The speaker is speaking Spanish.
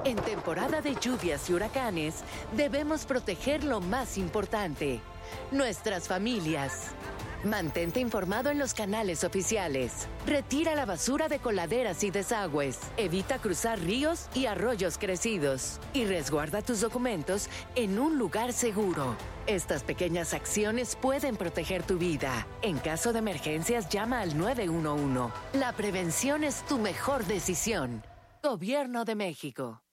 En temporada de lluvias y huracanes, debemos proteger lo más importante, nuestras familias. Mantente informado en los canales oficiales. Retira la basura de coladeras y desagües. Evita cruzar ríos y arroyos crecidos. Y resguarda tus documentos en un lugar seguro. Estas pequeñas acciones pueden proteger tu vida. En caso de emergencias, llama al 911. La prevención es tu mejor decisión. Gobierno de México.